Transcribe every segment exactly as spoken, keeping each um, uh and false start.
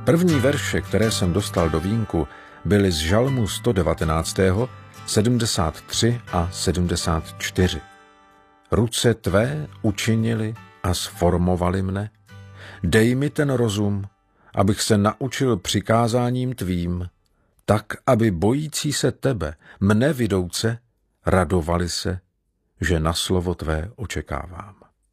První verše, které jsem dostal do vínku, byly z žalmu sto devatenáct, sedmdesát tři a sedmdesát čtyři. Ruce tvé učinili a sformovali mne. Dej mi ten rozum, abych se naučil přikázáním tvým, tak, aby bojící se tebe, mne vidouce, radovali se, že na slovo tvé očekávám.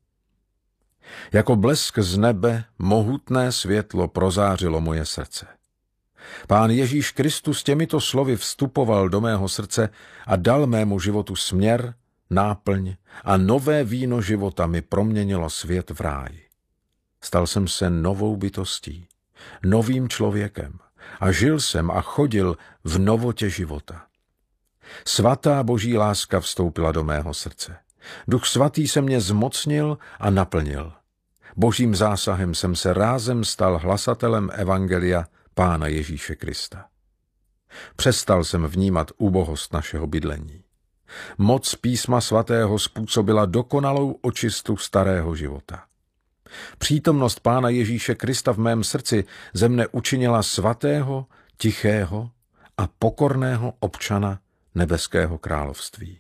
Jako blesk z nebe mohutné světlo prozářilo moje srdce. Pán Ježíš Kristus těmito slovy vstupoval do mého srdce a dal mému životu směr, náplň a nové víno života mi proměnilo svět v ráj. Stal jsem se novou bytostí, novým člověkem a žil jsem a chodil v novotě života. Svatá boží láska vstoupila do mého srdce. Duch svatý se mě zmocnil a naplnil. Božím zásahem jsem se rázem stal hlasatelem evangelia Pána Ježíše Krista. Přestal jsem vnímat úbohost našeho bydlení. Moc písma svatého způsobila dokonalou očistu starého života. Přítomnost Pána Ježíše Krista v mém srdci ze mne učinila svatého, tichého a pokorného občana nebeského království.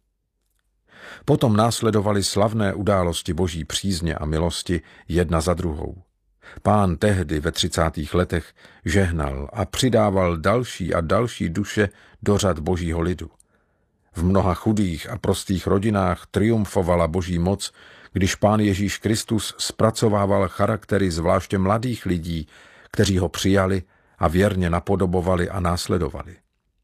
Potom následovaly slavné události boží přízně a milosti jedna za druhou. Pán tehdy ve třicátých letech žehnal a přidával další a další duše do řad božího lidu. V mnoha chudých a prostých rodinách triumfovala boží moc, když Pán Ježíš Kristus zpracovával charaktery zvláště mladých lidí, kteří ho přijali a věrně napodobovali a následovali.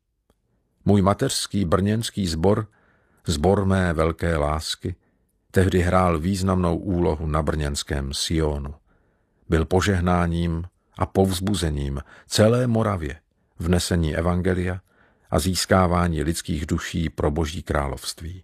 Můj mateřský brněnský sbor, sbor mé velké lásky, tehdy hrál významnou úlohu na brněnském Sionu. Byl požehnáním a povzbuzením celé Moravě v nesení evangelia a získávání lidských duší pro boží království.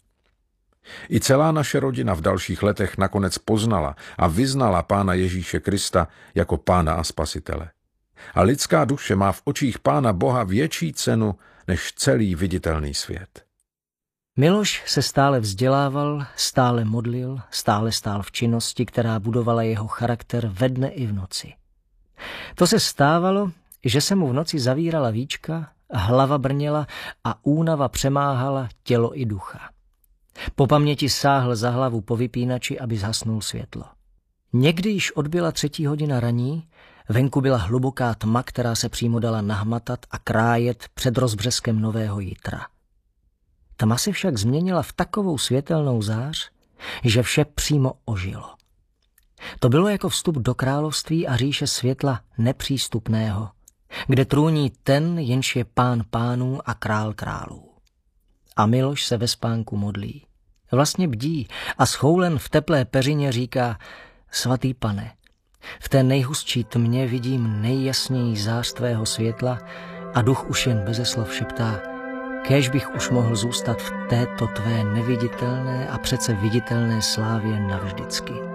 I celá naše rodina v dalších letech nakonec poznala a vyznala Pána Ježíše Krista jako Pána a Spasitele. A lidská duše má v očích Pána Boha větší cenu než celý viditelný svět. Miloš se stále vzdělával, stále modlil, stále stál v činnosti, která budovala jeho charakter ve dne i v noci. To se stávalo, že se mu v noci zavírala víčka, hlava brněla a únava přemáhala tělo i ducha. Po paměti sáhl za hlavu po vypínači, aby zhasnul světlo. Někdy již odbyla třetí hodina raní, venku byla hluboká tma, která se přímo dala nahmatat a krájet před rozbřeskem nového jitra. Tma se však změnila v takovou světelnou zář, že vše přímo ožilo. To bylo jako vstup do království a říše světla nepřístupného, kde trůní ten, jenž je pán pánů a král králů. A Miloš se ve spánku modlí. Vlastně bdí a schoulen v teplé peřině říká: Svatý Pane, v té nejhustší tmě vidím nejjasněji zář tvého světla a duch už jen beze slov šeptá: kéž bych už mohl zůstat v této tvé neviditelné a přece viditelné slávě navždycky.